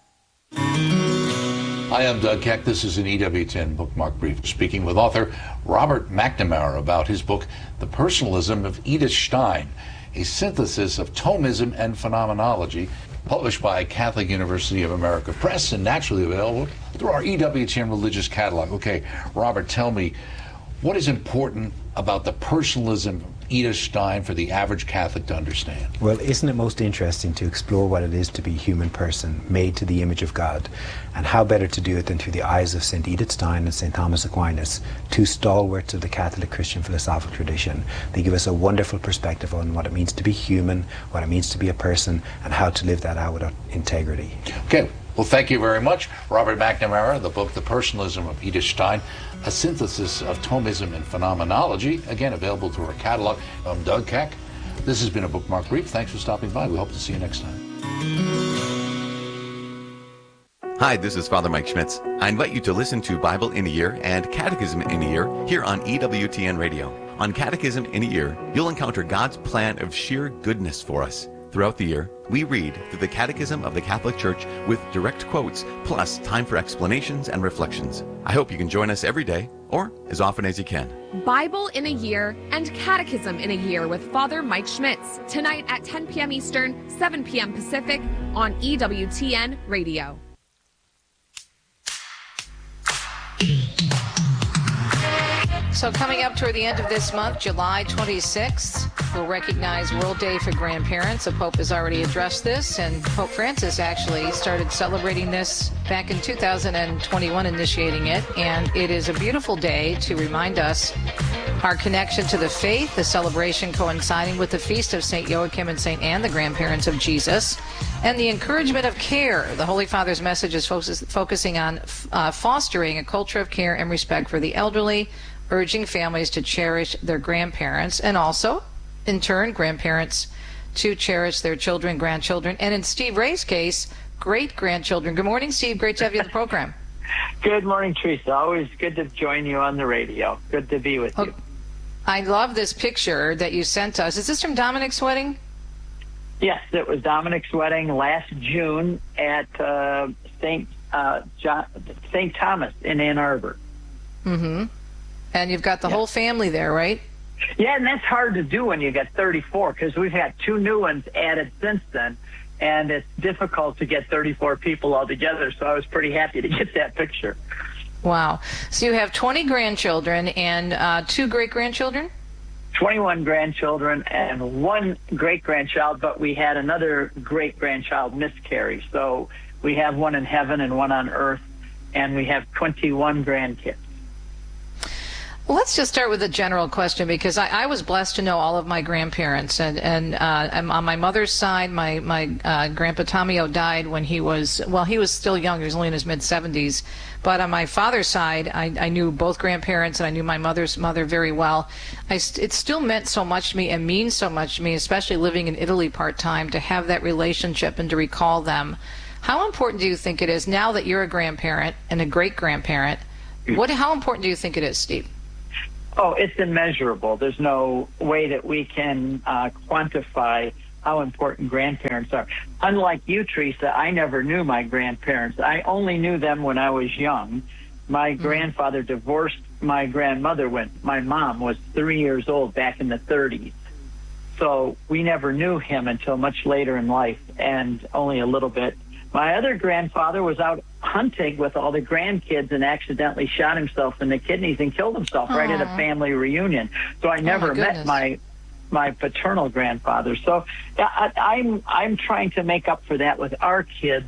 Hi, I'm Doug Keck. This is an E W T N Bookmark Brief, speaking with author Robert McNamara about his book, The Personalism of Edith Stein, a synthesis of Thomism and Phenomenology, published by Catholic University of America Press and naturally available through our E W T N Religious Catalog. Okay, Robert, tell me, what is important about the personalism of Edith Stein for the average Catholic to understand? Well, isn't it most interesting to explore what it is to be a human person made to the image of God? And how better to do it than through the eyes of Saint Edith Stein and Saint Thomas Aquinas, two stalwarts of the Catholic Christian philosophical tradition. They give us a wonderful perspective on what it means to be human, what it means to be a person, and how to live that out with integrity. Okay, well, thank you very much. Robert McNamara, the book, The Personalism of Edith Stein, a synthesis of Thomism and Phenomenology, again, available through our catalog. I'm Doug Keck. This has been a Bookmark Brief. Thanks for stopping by. We hope to see you next time. Hi, this is Father Mike Schmitz. I invite you to listen to Bible in a Year and Catechism in a Year here on E W T N Radio. On Catechism in a Year, you'll encounter God's plan of sheer goodness for us. Throughout the year, we read through the Catechism of the Catholic Church with direct quotes, plus time for explanations and reflections. I hope you can join us every day, or as often as you can. Bible in a Year and Catechism in a Year with Father Mike Schmitz, tonight at ten p.m. Eastern, seven p.m. Pacific, on E W T N Radio. So coming up toward the end of this month, July twenty-sixth, we'll recognize World Day for Grandparents. The Pope has already addressed this, and Pope Francis actually started celebrating this back in two thousand twenty-one, initiating it. And it is a beautiful day to remind us our connection to the faith, the celebration coinciding with the feast of Saint Joachim and Saint Anne, the grandparents of Jesus, and the encouragement of care. The Holy Father's message is focus, focusing on uh, fostering a culture of care and respect for the elderly, urging families to cherish their grandparents, and also, in turn, grandparents to cherish their children, grandchildren, and in Steve Ray's case, great-grandchildren. Good morning, Steve. Great to have you on the program. Good morning, Teresa. Always good to join you on the radio. Good to be with you. I love this picture that you sent us. Is this from Dominic's wedding? Yes, it was Dominic's wedding last June at uh, Saint Uh, John, Saint Thomas in Ann Arbor. Mm-hmm. And you've got the yeah. whole family there, right? Yeah, and that's hard to do when you get thirty-four, because we've had two new ones added since then, and it's difficult to get thirty-four people all together, so I was pretty happy to get that picture. Wow. So you have twenty grandchildren and uh, two great-grandchildren? twenty-one grandchildren and one great-grandchild, but we had another great-grandchild miscarry, so We have one in heaven and one on earth, and we have twenty-one grandkids. Well, let's just start with a general question, because I, I was blessed to know all of my grandparents, and and uh, I'm on my mother's side, my my uh, grandpa Tomio died when he was well, he was still young. He was only in his mid seventies. But on my father's side, I, I knew both grandparents, and I knew my mother's mother very well. I st- it still meant so much to me, and means so much to me, especially living in Italy part time, to have that relationship and to recall them. How important do you think it is now that you're a grandparent and a great grandparent? What? How important do you think it is, Steve? Oh, it's immeasurable. There's no way that we can uh, quantify how important grandparents are. Unlike you, Teresa, I never knew my grandparents. I only knew them when I was young. My mm-hmm. grandfather divorced my grandmother when my mom was three years old back in the thirties. So we never knew him until much later in life, and only a little bit. My other grandfather was out hunting with all the grandkids and accidentally shot himself in the kidneys and killed himself Aww. right at a family reunion. So I never oh my met my my paternal grandfather. So I, I'm I'm trying to make up for that with our kids,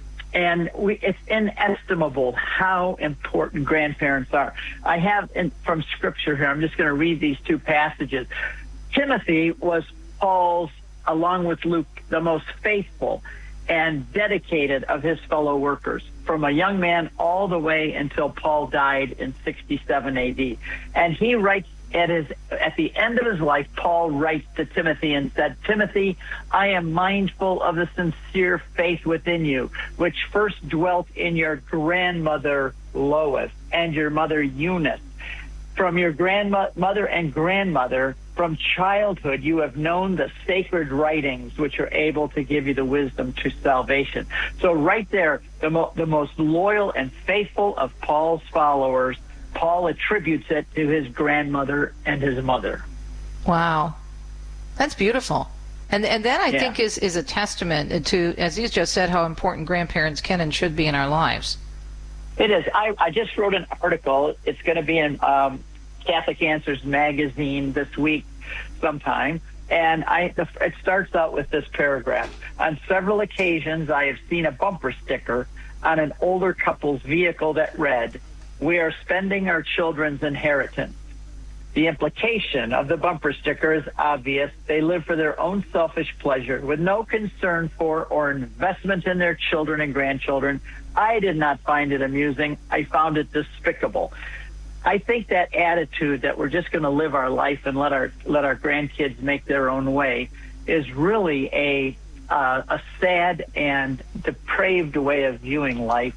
and we, it's inestimable how important grandparents are. I have in, from Scripture here. I'm just going to read these two passages. Timothy was Paul's, along with Luke, the most faithful and dedicated of his fellow workers, from a young man all the way until Paul died in sixty-seven A D. And he writes at his at the end of his life, Paul writes to Timothy and said, Timothy, I am mindful of the sincere faith within you, which first dwelt in your grandmother Lois and your mother Eunice. From your grandmother and grandmother, from childhood, you have known the sacred writings, which are able to give you the wisdom to salvation. So right there, the, mo- the most loyal and faithful of Paul's followers, Paul attributes it to his grandmother and his mother. Wow. That's beautiful. And and that, I yeah. think, is, is a testament to, as you just said, how important grandparents can and should be in our lives. It is. I, I just wrote an article. It's going to be in um, Catholic Answers magazine this week sometime. And I, the, it starts out with this paragraph. On several occasions, I have seen a bumper sticker on an older couple's vehicle that read, "We are spending our children's inheritance." The implication of the bumper sticker is obvious. They live for their own selfish pleasure with no concern for or investment in their children and grandchildren. I did not find it amusing. I found it despicable. I think that attitude that we're just going to live our life and let our let our grandkids make their own way is really a uh, a sad and depraved way of viewing life.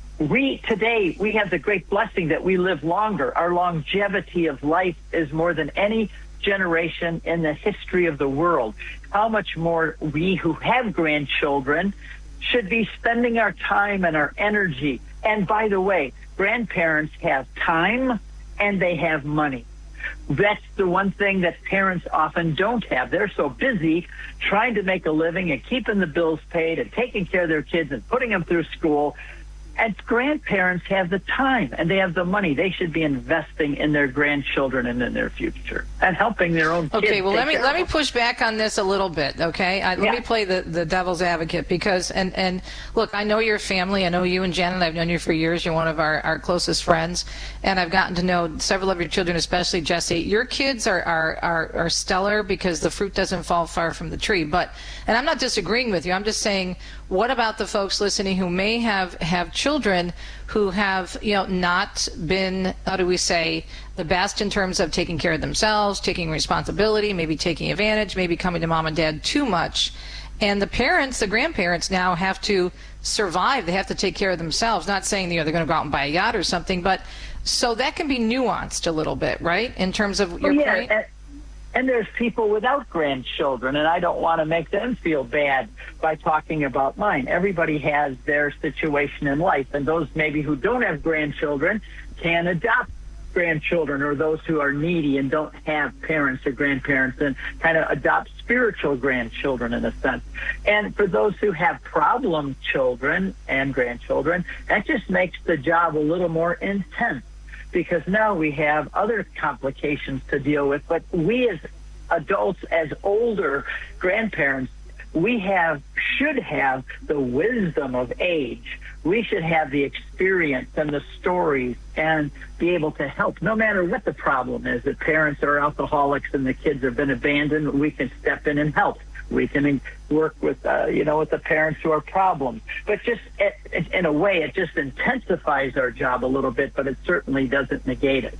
We today we have the great blessing that we live longer. Our longevity of life is more than any generation in the history of the world. How much more we who have grandchildren should be spending our time and our energy. And by the way, grandparents have time and they have money. That's the one thing that parents often don't have. They're so busy trying to make a living and keeping the bills paid and taking care of their kids and putting them through school. And grandparents have the time and they have the money. They should be investing in their grandchildren and in their future and helping their own kids. Okay, well, let me let me push back on this a little bit, okay? I, let yeah. me play the, the devil's advocate because, and, and look, I know your family. I know you and Janet. I've known you for years. You're one of our, our closest friends. And I've gotten to know several of your children, especially Jesse. Your kids are, are, are, are stellar because the fruit doesn't fall far from the tree. But, and I'm not disagreeing with you. I'm just saying, what about the folks listening who may have, have children who have, you know, not been, how do we say, the best in terms of taking care of themselves, taking responsibility, maybe taking advantage, maybe coming to mom and dad too much. And the parents, the grandparents now have to survive. They have to take care of themselves. Not saying, you know, they're going to go out and buy a yacht or something, but so that can be nuanced a little bit, right, in terms of your well, yeah, point? And, and there's people without grandchildren, and I don't want to make them feel bad by talking about mine. Everybody has their situation in life, and those maybe who don't have grandchildren can adopt grandchildren, or those who are needy and don't have parents or grandparents and kind of adopt spiritual grandchildren in a sense. And for those who have problem children and grandchildren, that just makes the job a little more intense because now we have other complications to deal with. But we as adults, as older grandparents, we have should have the wisdom of age. We should have the experience and the stories and be able to help no matter what the problem is. If parents are alcoholics and the kids have been abandoned, we can step in and help. We can work with, uh, you know, with the parents who are problems. But just it, it, in a way, it just intensifies our job a little bit, but it certainly doesn't negate it.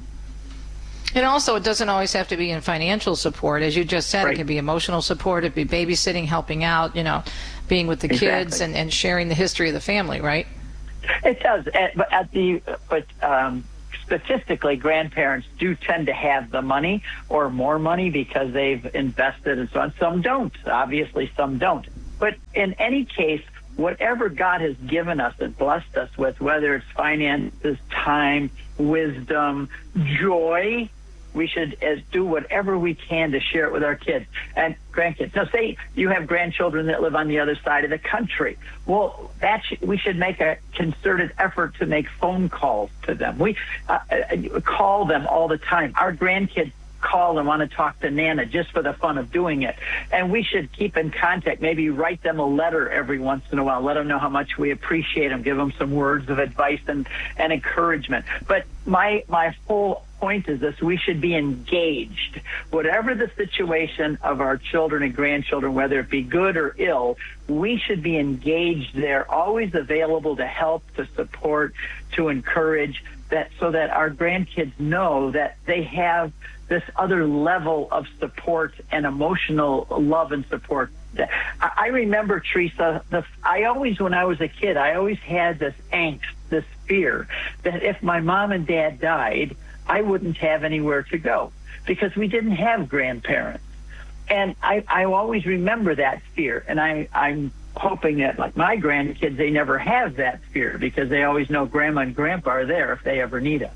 And also, it doesn't always have to be in financial support. As you just said, right. It can be emotional support. It could be babysitting, helping out, you know, being with the exactly. kids and, and sharing the history of the family, right? It does. But at the but um, statistically, grandparents do tend to have the money or more money because they've invested and so on. Some don't. Obviously, some don't. But in any case, whatever God has given us and blessed us with, whether it's finances, time, wisdom, joy, we should as do whatever we can to share it with our kids and grandkids. Now, say you have grandchildren that live on the other side of the country. Well, that sh- we should make a concerted effort to make phone calls to them. We uh, uh, call them all the time. Our grandkids call and want to talk to Nana just for the fun of doing it. And we should keep in contact, maybe write them a letter every once in a while, let them know how much we appreciate them, give them some words of advice and, and encouragement. But my my whole point is this: we should be engaged. Whatever the situation of our children and grandchildren, whether it be good or ill, we should be engaged there, always available to help, to support, to encourage, that so that our grandkids know that they have this other level of support and emotional love and support. I remember, Teresa, the, I always, when I was a kid, I always had this angst, this fear that if my mom and dad died, I wouldn't have anywhere to go because we didn't have grandparents. And I, I always remember that fear. And I, I'm hoping that, like my grandkids, they never have that fear because they always know grandma and grandpa are there if they ever need it.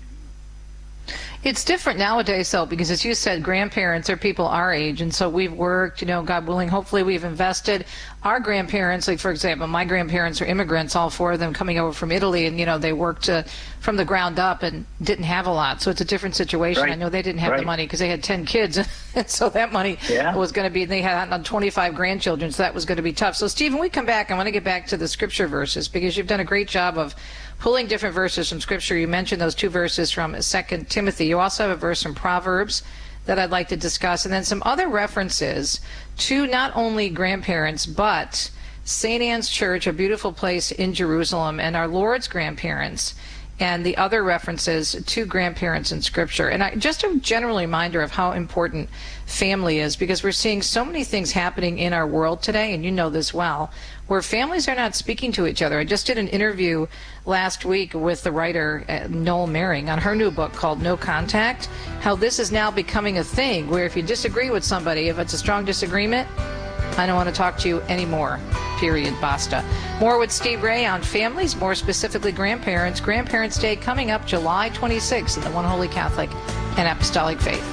It's different nowadays, though, because as you said, grandparents are people our age, and so we've worked, you know, God willing, hopefully we've invested. Our grandparents, like, for example, my grandparents are immigrants, all four of them coming over from Italy, and, you know, they worked uh, from the ground up and didn't have a lot, so it's a different situation. Right. I know they didn't have right. the money because they had ten kids, and so that money yeah. was going to be, they had twenty-five grandchildren, so that was going to be tough. So, Stephen, we come back, I want to get back to the scripture verses, because you've done a great job of pulling different verses from Scripture. You mentioned those two verses from Second Timothy. You also have a verse from Proverbs that I'd like to discuss, and then some other references to not only grandparents, but Saint Anne's Church, a beautiful place in Jerusalem, and our Lord's grandparents, and the other references to grandparents in Scripture. And I, just a general reminder of how important family is, because we're seeing so many things happening in our world today, and you know this well, where families are not speaking to each other. I just did an interview last week with the writer uh, Noel Mering on her new book called No Contact, how this is now becoming a thing where if you disagree with somebody, if it's a strong disagreement, I don't want to talk to you anymore. Period. Basta. More with Steve Ray on families, more specifically grandparents. Grandparents' Day coming up July twenty-sixth in the One Holy Catholic and Apostolic Faith.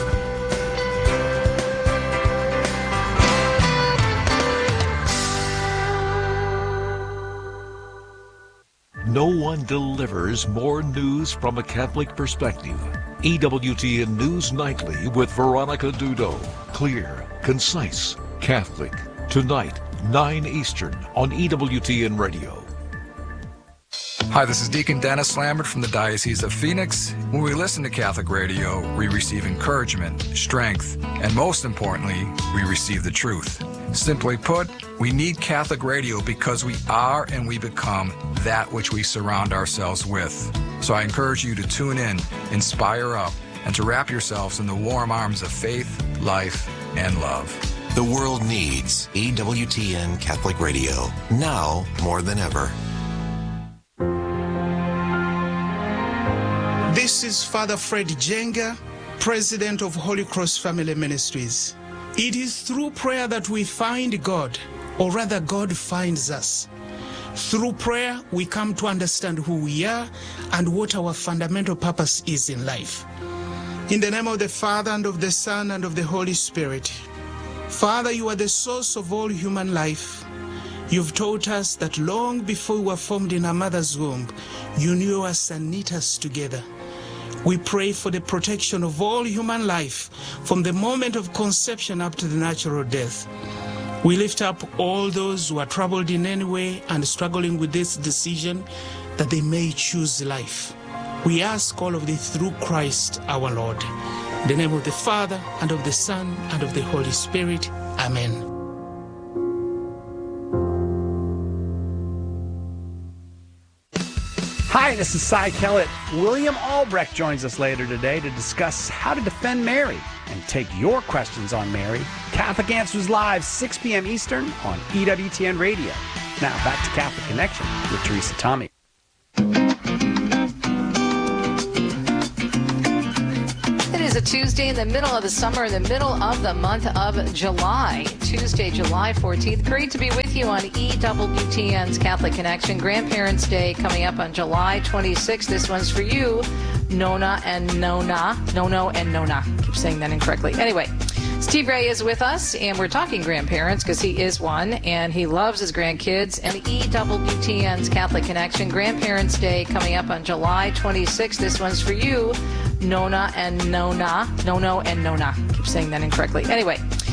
No one delivers more news from a Catholic perspective. E W T N News Nightly with Veronica Dudo. Clear, concise, Catholic. Tonight, nine Eastern on E W T N Radio. Hi, this is Deacon Dennis Lambert from the Diocese of Phoenix. When we listen to Catholic radio, we receive encouragement, strength, and most importantly, we receive the truth. Simply put, we need Catholic radio because we are and we become that which we surround ourselves with. So I encourage you to tune in, inspire up, and to wrap yourselves in the warm arms of faith, life, and love. The world needs E W T N Catholic Radio, now more than ever. This is Father Fred Jenga, President of Holy Cross Family Ministries. It is through prayer that we find God, or rather God finds us. Through prayer, we come to understand who we are and what our fundamental purpose is in life. In the name of the Father, and of the Son, and of the Holy Spirit. Father, you are the source of all human life. You've taught us that long before we were formed in our mother's womb, you knew us and knit us together. We pray for the protection of all human life from the moment of conception up to the natural death. We lift up all those who are troubled in any way and struggling with this decision that they may choose life. We ask all of this through Christ our Lord. In the name of the Father, and of the Son, and of the Holy Spirit. Amen. Hi, this is Cy Kellett. William Albrecht joins us later today to discuss how to defend Mary and take your questions on Mary. Catholic Answers Live, six p.m. Eastern on E W T N Radio. Now back to Catholic Connection with Teresa Tommy. It is a Tuesday in the middle of the summer, in the middle of the month of July. Tuesday, July fourteenth. Great to be with you on E W T N's Catholic Connection. Grandparents' Day coming up on July twenty-sixth. This one's for you, Nona and Nona. Nono and Nona. I keep saying that incorrectly. Anyway, Steve Ray is with us, and we're talking grandparents because he is one, and he loves his grandkids. And E W T N's Catholic Connection. Grandparents' Day coming up on July twenty-sixth. This one's for you, Nona and Nona. Nono and Nona. I keep saying that incorrectly. Anyway,